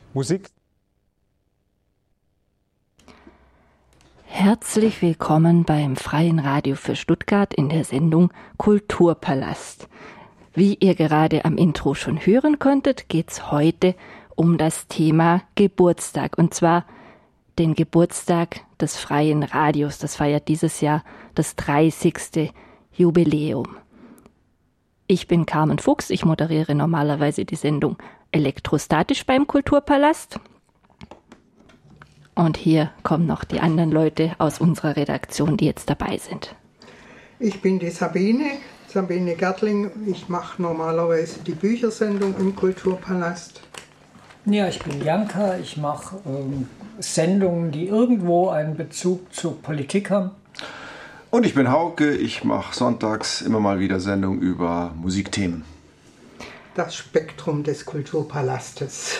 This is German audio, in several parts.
Musik. Herzlich willkommen beim Freien Radio für Stuttgart in der Sendung Kulturpalast. Wie ihr gerade am Intro schon hören konntet, geht's heute um das Thema Geburtstag. Und zwar den Geburtstag des Freien Radios. Das feiert dieses Jahr das 30. Jubiläum. Ich bin Carmen Fuchs. Ich moderiere normalerweise die Sendung Elektrostatisch beim Kulturpalast. Und hier kommen noch die anderen Leute aus unserer Redaktion, die jetzt dabei sind. Ich bin die Sabine Gertling. Ich mache normalerweise die Büchersendung im Kulturpalast. Ja, ich bin Janka. Ich mache Sendungen, die irgendwo einen Bezug zur Politik haben. Und ich bin Hauke. Ich mache sonntags immer mal wieder Sendungen über Musikthemen. Das Spektrum des Kulturpalastes.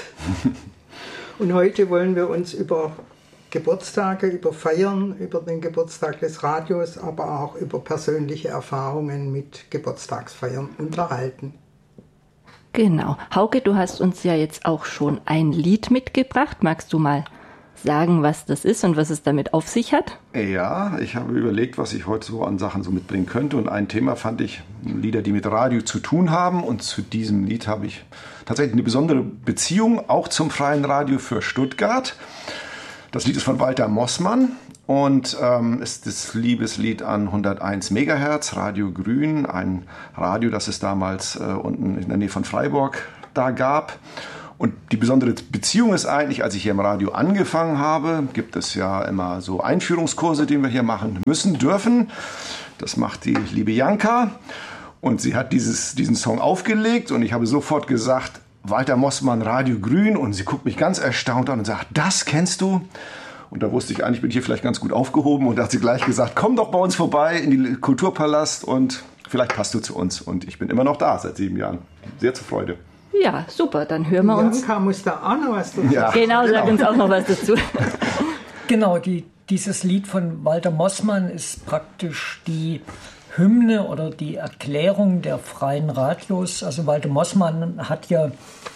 Und heute wollen wir uns über Geburtstage, über Feiern, über den Geburtstag des Radios, aber auch über persönliche Erfahrungen mit Geburtstagsfeiern unterhalten. Genau. Hauke, du hast uns ja jetzt auch schon ein Lied mitgebracht. Magst du mal sagen, was das ist und was es damit auf sich hat? Ja, ich habe überlegt, was ich heute so an Sachen so mitbringen könnte. Und ein Thema fand ich Lieder, die mit Radio zu tun haben. Und zu diesem Lied habe ich tatsächlich eine besondere Beziehung, auch zum Freien Radio für Stuttgart. Das Lied ist von Walter Mossmann und ist das Liebeslied an 101 Megahertz, Radio Grün, ein Radio, das es damals unten in der Nähe von Freiburg da gab. Und die besondere Beziehung ist eigentlich, als ich hier im Radio angefangen habe, gibt es ja immer so Einführungskurse, die wir hier machen müssen, dürfen. Das macht die liebe Janka. Und sie hat diesen Song aufgelegt und ich habe sofort gesagt, Walter Mossmann, Radio Grün. Und sie guckt mich ganz erstaunt an und sagt, das kennst du? Und da wusste ich eigentlich, bin ich hier vielleicht ganz gut aufgehoben. Und da hat sie gleich gesagt, komm doch bei uns vorbei in den Kulturpalast und vielleicht passt du zu uns. Und ich bin immer noch da seit 7 Jahren. Sehr zur Freude. Ja, super, dann hören wir uns. Janka muss da auch noch was dazu sagen. Ja, genau, sag uns auch noch was dazu. Genau, dieses Lied von Walter Mossmann ist praktisch die Hymne oder die Erklärung der freien Radios. Also Walter Mossmann hat ja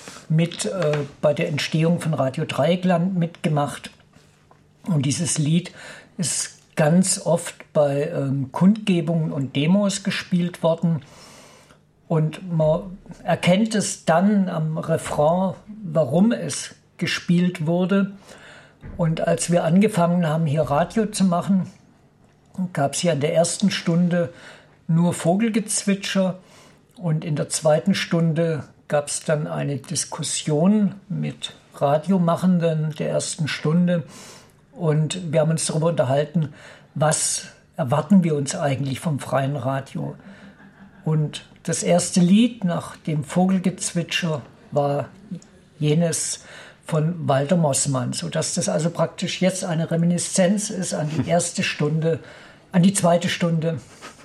bei der Entstehung von Radio Dreieckland mitgemacht. Und dieses Lied ist ganz oft bei Kundgebungen und Demos gespielt worden. Und man erkennt es dann am Refrain, warum es gespielt wurde. Und als wir angefangen haben, hier Radio zu machen, gab es ja in der ersten Stunde nur Vogelgezwitscher. Und in der zweiten Stunde gab es dann eine Diskussion mit Radiomachenden der ersten Stunde. Und wir haben uns darüber unterhalten, was erwarten wir uns eigentlich vom freien Radio. Und das erste Lied nach dem Vogelgezwitscher war jenes von Walter Mossmann, sodass das also praktisch jetzt eine Reminiszenz ist an die erste Stunde, an die zweite Stunde.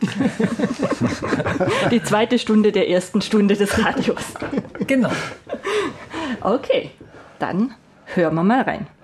Die zweite Stunde der ersten Stunde des Radios. Genau. Okay, dann hören wir mal rein.